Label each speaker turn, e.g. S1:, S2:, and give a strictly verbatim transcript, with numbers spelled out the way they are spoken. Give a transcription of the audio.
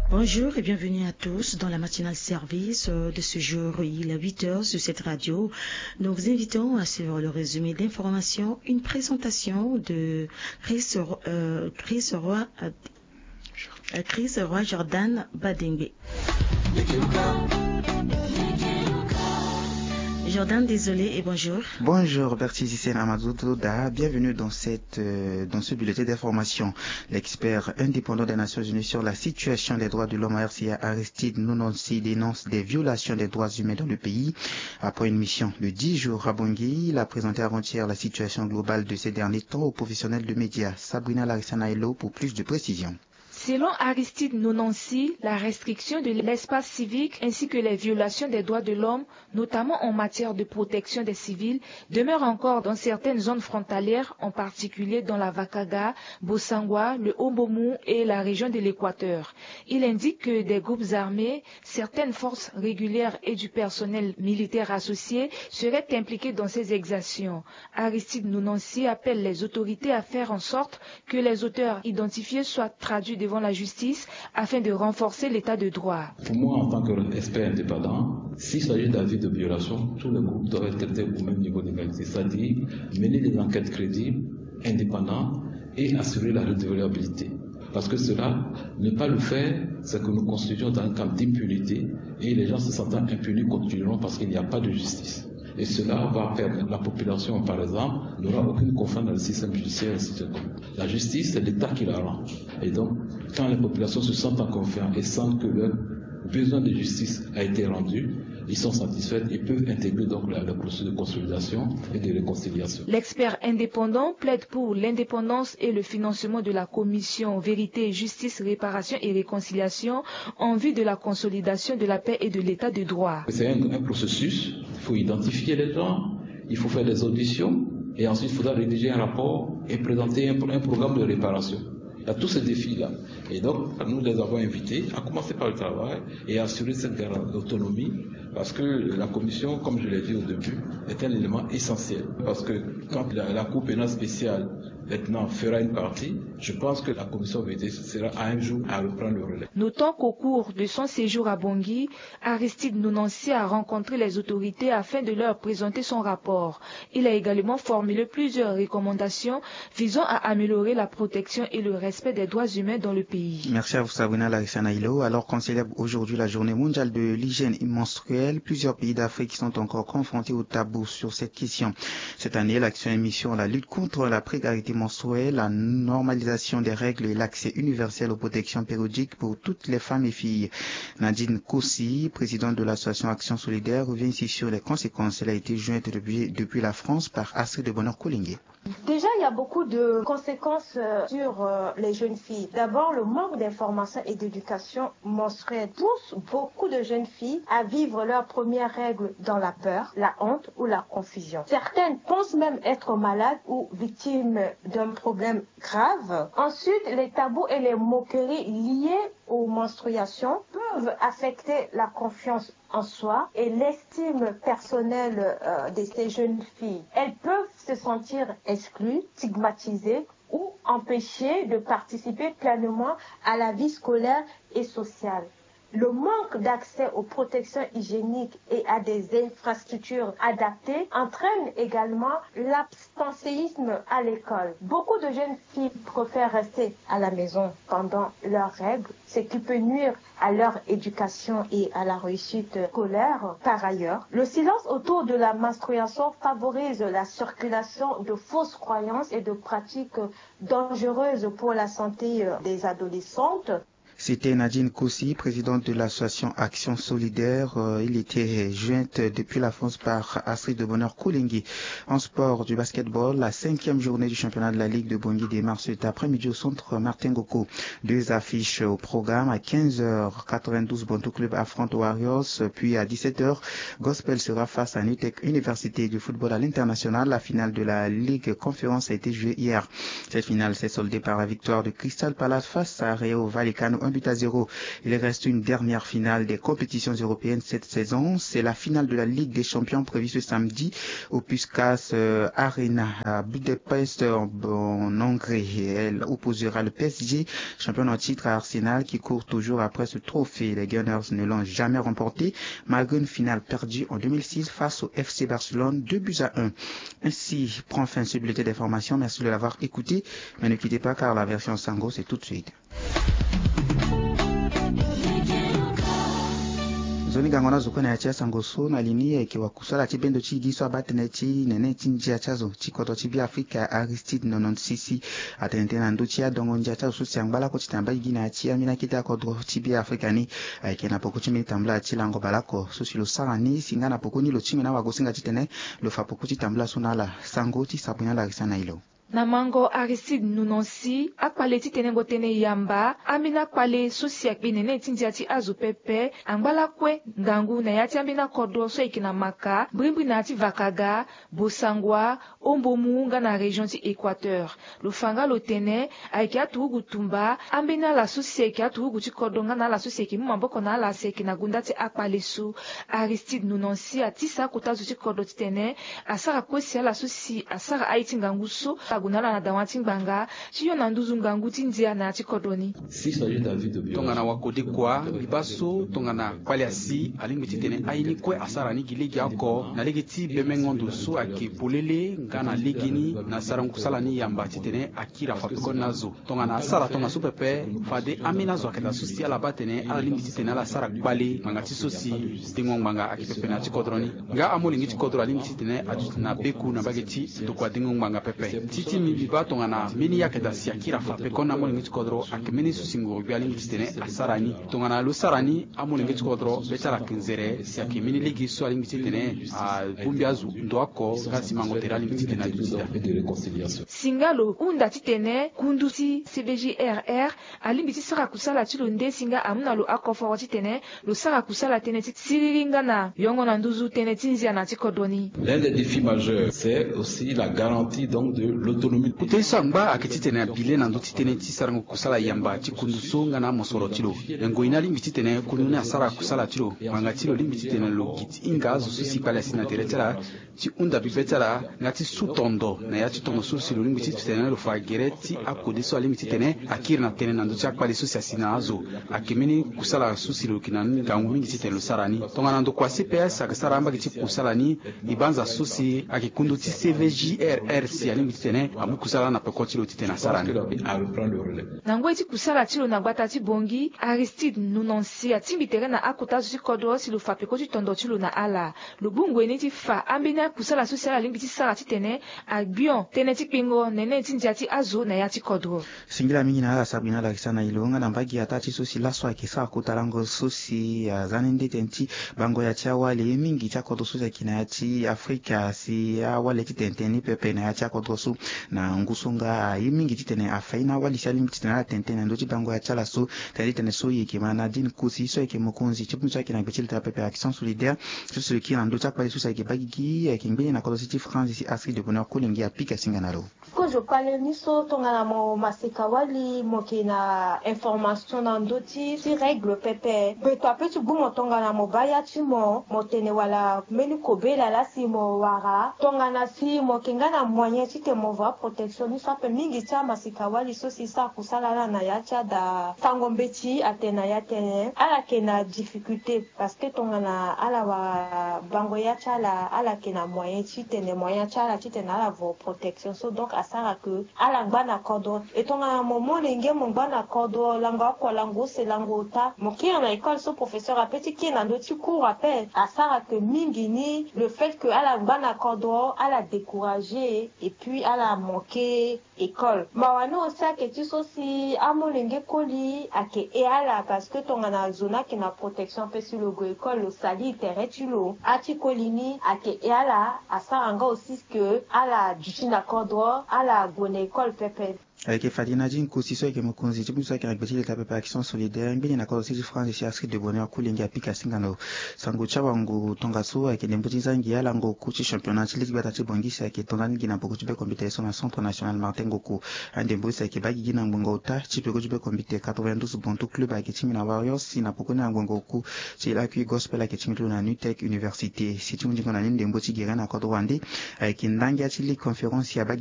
S1: Bonjour et bienvenue à tous dans la matinale service de ce jour. Il est huit heures sur cette radio. Nous vous invitons à suivre le résumé d'informations, une présentation de Chris, euh, Chris Roy, euh, Chris Roy Jordan Badengbe. Jordan, désolé et bonjour.
S2: Bonjour, Bertie Hissène Amadou Douda. Bienvenue dans cette, euh, dans ce bulletin d'information. L'expert indépendant des Nations Unies sur la situation des droits de l'homme à R C A, Aristide Nononsi, dénonce des violations des droits humains dans le pays. Après une mission de dix jours à Bangui, il a présenté avant-hier la situation globale de ces derniers temps aux professionnels de médias. Sabrina Larissanaïlo pour plus de précisions.
S3: Selon Aristide Nononsi, la restriction de l'espace civique ainsi que les violations des droits de l'homme, notamment en matière de protection des civils, demeurent encore dans certaines zones frontalières, en particulier dans la Vakaga, Bossangwa, le Obomou et la région de l'Équateur. Il indique que des groupes armés, certaines forces régulières et du personnel militaire associé seraient impliqués dans ces exactions. Aristide Nononsi appelle les autorités à faire en sorte que les auteurs identifiés soient traduits devant la justice afin de renforcer l'état de droit.
S4: Pour moi, en tant qu'expert indépendant, s'il s'agit d'avis de violation, tous les groupes doivent être traités au même niveau d'égalité, c'est-à-dire mener des enquêtes crédibles, indépendantes et assurer la redevabilité. Parce que cela, ne pas le faire, c'est que nous constituons dans un camp d'impunité et les gens se sentant impunis continueront parce qu'il n'y a pas de justice. Et cela va permettre la population, par exemple, n'aura aucune confiance dans le système judiciaire, et cetera. La justice, c'est l'État qui la rend. Et donc, quand les populations se sentent en confiance et sentent que leur besoin de justice a été rendu, ils sont satisfaits et peuvent intégrer donc le processus de consolidation et de réconciliation.
S3: L'expert indépendant plaide pour l'indépendance et le financement de la commission Vérité, Justice, Réparation et Réconciliation en vue de la consolidation de la paix et de l'état de droit.
S4: C'est un, un processus, il faut identifier les gens, il faut faire des auditions et ensuite il faudra rédiger un rapport et présenter un, un programme de réparation. Il y a tous ces défis-là. Et donc, nous les avons invités à commencer par le travail et à assurer cette autonomie parce que la commission, comme je l'ai dit au début, est un élément essentiel. Parce que quand la, la Cour pénale spéciale maintenant fera une partie, je pense que la commission vérité sera à un jour à reprendre le relais.
S3: Notons qu'au cours de son séjour à Bangui, Aristide Nononsi a rencontré les autorités afin de leur présenter son rapport. Il a également formulé plusieurs recommandations visant à améliorer la protection et le respect des droits humains dans le pays.
S2: Merci à vous Sabrina Larissanaïlo. Alors qu'on célèbre aujourd'hui la journée mondiale de l'hygiène menstruelle, plusieurs pays d'Afrique sont encore confrontés au tabou sur cette question. Cette année, l'action et mission la lutte contre la précarité menstruelle, la normalisation des règles et l'accès universel aux protections périodiques pour toutes les femmes et filles. Nadine Kossi, présidente de l'association Action Solidaire, revient ici sur les conséquences. Elle a été jointe depuis, depuis la France par Astrid de Bonheur Koulingué.
S5: Déjà, il y a beaucoup de conséquences sur euh, les jeunes filles. D'abord, le manque d'information et d'éducation menstruelle pousse beaucoup de jeunes filles à vivre leurs premières règles dans la peur, la honte ou la confusion. Certaines pensent même être malades ou victimes d'un problème grave. Ensuite, les tabous et les moqueries liées aux menstruations peuvent affecter la confiance en soi et l'estime personnelle euh, de ces jeunes filles. Elles peuvent se sentir exclues, stigmatisées ou empêchées de participer pleinement à la vie scolaire et sociale. Le manque d'accès aux protections hygiéniques et à des infrastructures adaptées entraîne également l'absentéisme à l'école. Beaucoup de jeunes filles préfèrent rester à la maison pendant leurs règles, ce qui peut nuire à leur éducation et à la réussite scolaire. Par ailleurs, le silence autour de la menstruation favorise la circulation de fausses croyances et de pratiques dangereuses pour la santé des adolescentes.
S2: C'était Nadine Kossi, présidente de l'association Action Solidaire. Euh, il était jointe depuis la France par Astrid de Bonheur Koulingué. En sport du basketball, la cinquième journée du championnat de la Ligue de Bangui démarre cet après-midi au centre Martin Goko. Deux affiches au programme à quinze heures quatre-vingt-douze Bantou Club affronte Warriors, puis à dix-sept heures Gospel sera face à Nutec Université du football à l'international. La finale de la Ligue Conférence a été jouée hier. Cette finale s'est soldée par la victoire de Crystal Palace face à Rayo Vallecano un but à zéro. Il reste une dernière finale des compétitions européennes cette saison. C'est la finale de la Ligue des Champions prévue ce samedi au Puskas euh, Arena à Budapest en, en Hongrie. Elle opposera le P S G, champion champion en titre à Arsenal qui court toujours après ce trophée. Les Gunners ne l'ont jamais remporté malgré une finale perdue en deux mille six face au F C Barcelone, deux buts à un. Ainsi prend fin ce bulletin d'information. Merci de l'avoir écouté, mais ne quittez pas car la version Sango c'est tout de suite. Zoni gangona zokona ya chiasa ngoso na linia ikiwa kusala chibendo chigiso abatene chi nene chinjia chazo chikoto chibi Afrika Aristide nononsisi atente na nduchi ya dongo njia chazo susi yangbala ko chitamba igina achia mina kita kodro chibi Afrika ni aikena poko chimi tambla chilango balako susi lo sarani singana poko ni lo chimi na wagosinga chitene lo fa poko chitambla sunala sango chi sabunya la risana ilo.
S3: Namango Aristide Nunonsi akpale titenengo tene yamba amina akpale sosi akbine ne tinjati azu pepe angbala kwe ngangu na yati amina kodo so ikina maka brimbi na ati vakaga bosangwa ombomu nga na region ti Équateur lufanga lo tene aiki atugu tumba ambina la sosi aiki atugu ti kodo nga na la sosi aiki mumamboko na la seki na gunda ti akpale su Aristide Nunonsi atisa kutazu ti kodo titene asara kwesi ala sosi asara aiti ngangu so gunala na dawati ngbanga chiyo na nduzu ngangu tindia na chikodoni
S6: tongana wakode kwa libaso tongana kwaliasi alingi titene aini kwe asara ni gilegi ako na legeti bemengondo so ake polele ngana legini na sarankusala ni yamba titene akira fapiko nazo tongana asara tonga supepe fade amina zo akeda susi ala batene alingi titene ala sara kwale mangati sosi tingo ngbanga akipepe na chikodroni nga amolingi chikodro alingi titene ajutina beku na bageti tukwa tingo ngbanga pepe titi mi biba tongana mini yakeda siakira fape kona amolingi chikodro akimini susingo bialingi titene asarani tongana lo sarani amolingi chikodro betala kinzere siakimini ligi so alingi titene a bumbiazu ndoako ngasi mangotera alingi titene adutida
S3: singalo unda titene kundusi C B J R R alingi tisara kusala tilo nde singa amuna lo akofo titene lo sara kusala tene tisiringa na yongo na nduzu tene tinzia na chikodoni.
S4: L'un des défis majeurs c'est aussi la garantie donc de l'autonomie.
S6: Kutesa ngba akititene abile na ndutitene tisarango kusala yamba chikunduso ngana mosoro tilo ngo inali mbititene kununa asara kusala tilo manga tilo limbititene lokiti inga zo sisi pala sina teretela ti unda bibetala ngati sutondo na ya chitongo susi lo limbititene lo fagereti akodiso limbititene akirna tene na nducha pala susi asina azo akimini kusala susi lo kinani ngangu mbititene lo sarani tonga ndo kwa C P S akasara amba kiti kusala ni ibanza susi akikundu ti C V J R R si alimbititene amu kusala na pekoti lo titena sarani
S3: nango eti kusala tilo na gbata ti bongi Aristide Nunonsi atimbitere na akuta zu kodo si lo fa pekoti tondo tilo na ala lubungu eni ti fa ambina kusala susi ala limbi ti sara titene agbion tene ti pingo nene ti ndia ti azo na ya ti kodro
S2: singila mingi na ala sabina la kisana ilonga na mbagi ata ti susi laswa ki sa akuta lango susi zanende tenti bango ya ti awale mingi ti akodo susi akina ya ti Afrika si awale ti tenteni pepe na ya ti akodo su na ngusunga yimingi titene afaina wali shalim titene ala tentene ndo ti bango ya chala so tali tene so yiki mana din kusi so yiki mokonzi chipu so yiki na bechil ta pepe action solidaire so so yiki na ndo ta pali so yiki bagigi yiki ngbe na kodo city France ici Astrid de Bonheur Kulingi apika singanaro
S5: ko je parle niso tongana mo masika wali mo kina information na ndo ti ti règle pepe beto apetu bumo tongana mo baya ti mo mo tene wala meni kobela la si mo wara tongana si mo kingana moyen ti te mo va protection ni sape mingi cha masika wali so si sa kusala na ya cha da tango mbeti atena ya tene ala kena difficulté parce que tongana ala wa bango ya cha la ala kena moyen ti tene moyen cha la ti tene ala vo protection so donc asara que ala gbana kodo et tongana momo lenge mo gbana kodo langa ko lango se lango ta mo ki na école so professeur a petit ki na ndo ti cours appel asara que mingi ni le fait que ala gbana kodo ala décourager et puis ala manquer école mawano sa ke ti so si amolenge koli ake e ala parce que tongana zona ki na protection pe sur le go école lo sali terre tu lo ati kolini ake e ala asara nga aussi que ala duchina kodo ala gone école pepe
S2: avec Fadina Jin Kosiso ke mokonzi chipu so ke akbeti ta pepe action solidaire mbini na kodo city France ici Astrid de Bonheur Kulingi apika singano sango chawangu tonga so ke ndembuti zangi ala ngo kuchi championnat ligue bata ti bongisa ke tongani gina poko chipe compétition na centre national Martin Ngoko andembuti ke bagi gina ngongo uta chipe ko chipe compétition quatre-vingt-douze bonto club ake chimi na Warriors si na poko na ngongo ku ci la qui gospel ake chimi na Nutec université si tu ndingo na ndembuti gire na kodo wandi ke ndangi ati ligue conférence ya